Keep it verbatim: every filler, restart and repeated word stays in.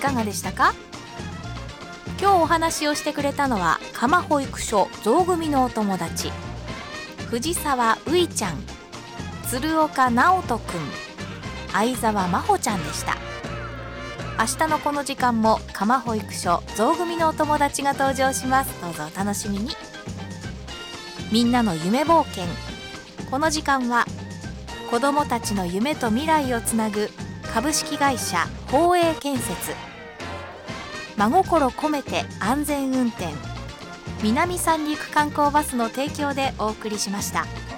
かがでしたか？今日お話をしてくれたのは蒲保育所ゾウ組のお友達、藤沢ういちゃん、鶴岡直人くん、相沢真帆ちゃんでした。明日のこの時間も蒲保育所ゾウ組のお友達が登場します。どうぞお楽しみに。みんなの夢冒険、この時間は子どもたちの夢と未来をつなぐ株式会社宝永建設、真心込めて安全運転、南三陸観光バスの提供でお送りしました。